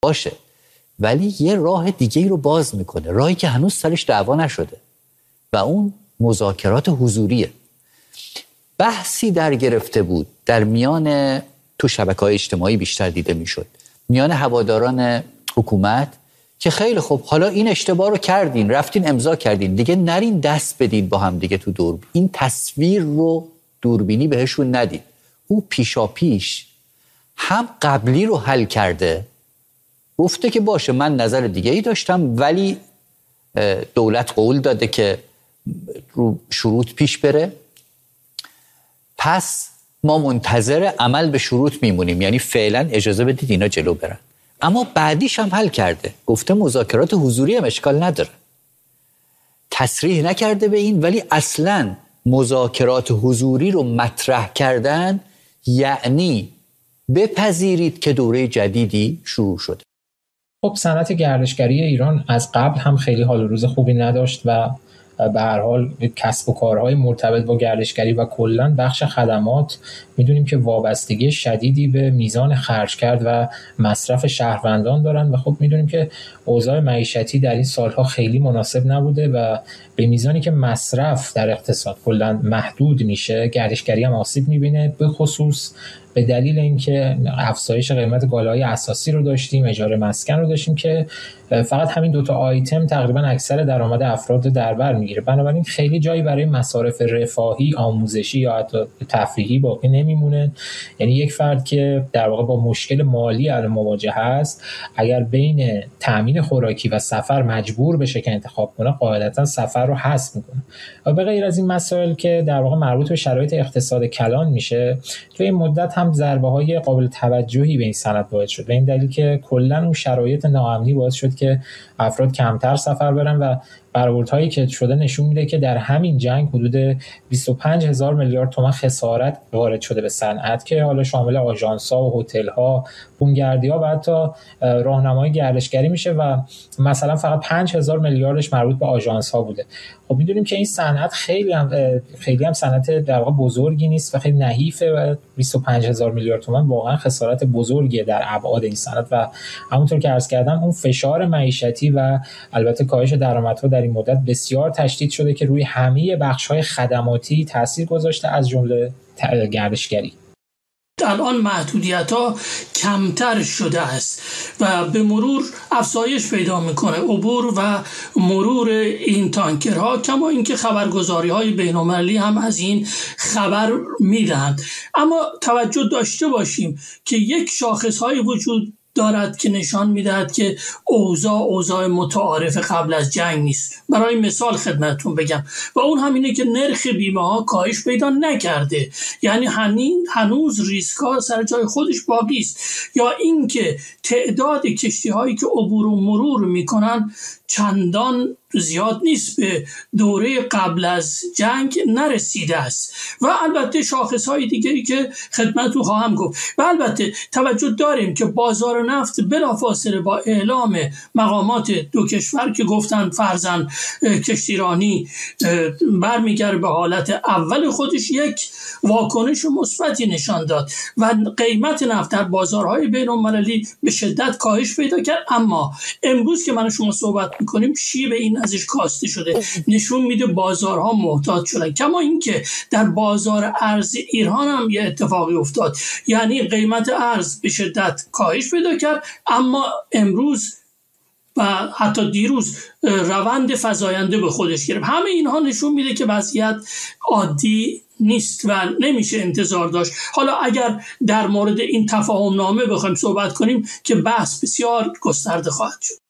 باشه، ولی یه راه دیگه رو باز میکنه، راهی که هنوز سرش دعوا نشده و اون مذاکرات حضوریه. بحثی در گرفته بود در میان، تو شبکه‌های اجتماعی بیشتر دیده میشد، میان هواداران حکومت که خیلی خوب، حالا این اشتباه رو کردین، رفتین امضا کردین، دیگه نرین دست بدید با هم دیگه تو دوربین، این تصویر رو دوربینی بهشون ندید. او پیشا پیش هم قبلی رو حل کرده، گفته که باشه من نظر دیگه ای داشتم ولی دولت قول داده که رو شروط پیش بره، پس ما منتظر عمل به شروط میمونیم، یعنی فعلا اجازه بدید اینا جلو برن. اما بعدیش هم حل کرده، گفته مذاکرات حضوری هم اشکال نداره، تصریح نکرده به این، ولی اصلا مذاکرات حضوری رو مطرح کردن یعنی بپذیرید که دوره جدیدی شروع شده. خب صنعت گردشگری ایران از قبل هم خیلی حال و روز خوبی نداشت و به هر حال کسب و کارهای مرتبط با گردشگری و کلاً بخش خدمات میدونیم که وابستگی شدیدی به میزان خرج کرد و مصرف شهروندان دارن و خب میدونیم که اوضاع معیشتی در این سالها خیلی مناسب نبوده و به میزانی که مصرف در اقتصاد کلاً محدود میشه، گردشگری هم آسیب میبینه، به خصوص به دلیل اینکه افزایش قیمت کالاهای اساسی رو داشتیم، اجاره مسکن رو داشتیم که فقط همین دوتا آیتم تقریبا اکثر درآمد افراد در بر میگیره. بنابراین خیلی جایی برای مصارف رفاهی، آموزشی یا حتی تفریحی باقی نمیمونه. یعنی یک فرد که در واقع با مشکل مالی الان مواجه هست، اگر بین تامین خوراکی و سفر مجبور بشه که انتخاب کنه، قاعدتا سفر رو حذف میکنه. و به غیر از این مسائل که در واقع مربوط به شرایط اقتصاد کلان میشه، توی این مدت هم ضربه‌های قابل توجهی به این صنعت وارد شد. به این دلیل که کلاً اون شرایط ناامنی باعث شد که افراد کمتر سفر برن و برآوردهایی که شده نشون میده که در همین جنگ حدود 25,000 میلیارد تومان خسارت وارد شده به صنعت که حالا شامل آژانس‌ها و هتل‌ها، بومگردی‌ها و حتی راهنمای گردشگری میشه و مثلا فقط 5,000 میلیاردش مربوط به آژانس‌ها بوده. خب میدونیم که این صنعت خیلی هم صنعت در واقع بزرگی نیست و خیلی نحیفه و 25,000 میلیارد تومان واقعا خسارت بزرگیه در ابعاد این صنعت و همونطور که عرض کردم اون فشار معیشتی و البته کاهش درآمدها در این مدت بسیار تشدید شده که روی همه بخش‌های خدماتی تاثیر گذاشته از جمله گردشگری. الان محدودیت‌ها کمتر شده است و به مرور افزایش پیدا میکنه عبور و مرور این تانکرها، کما اینکه خبرگزاری‌های بین‌المللی هم از این خبر میدهند. اما توجه داشته باشیم که یک شاخص‌های وجود دارد که نشان میدهد که اوضاع متعارف قبل از جنگ نیست. برای مثال خدمتتون بگم و اون همینه که نرخ بیمه ها کاهش پیدا نکرده، یعنی هنوز ریسک ها سر جای خودش باقی است، یا اینکه تعداد کشتی هایی که عبور و مرور میکنن چندان زیاد نیست، به دوره قبل از جنگ نرسیده است. و البته شاخص‌های دیگری که خدمتتون خواهم گفت. و البته توجه داریم که بازار نفت بلافاصله با اعلام مقامات دو کشور که گفتن فرضاً کشتیرانی برمیگرده به حالت اول خودش، یک واکنش مثبتی نشان داد و قیمت نفت در بازارهای بین‌المللی به شدت کاهش پیدا کرد. اما امروز که من و شما صحبت می‌کنیم شیب این ازش کاسته شده، نشون میده بازارها محتاط شدن. کما اینکه در بازار ارز ایران هم یه اتفاقی افتاد، یعنی قیمت ارز به شدت کاهش پیدا کرد، اما امروز و حتی دیروز روند فزاینده به خودش گرفت. همه اینها نشون میده که وضعیت عادی نیست و نمیشه انتظار داشت. حالا اگر در مورد این تفاهم نامه بخوایم صحبت کنیم که بحث بسیار گسترده خواهد شد.